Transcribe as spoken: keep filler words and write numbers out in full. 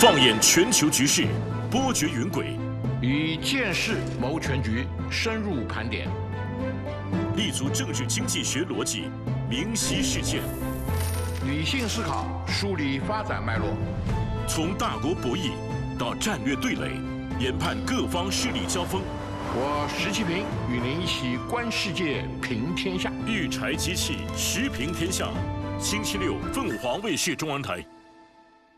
放眼全球局势，波谲云诡； 以见识谋全局，深入盘点； 立足政治经济学逻辑，明晰事件； 理性思考，梳理发展脉络； 从大国博弈到战略对垒，研判各方势力交锋。 我石其平与您一起观世界，评天下。 育才机器，时评天下。星期六，凤凰卫视中文台。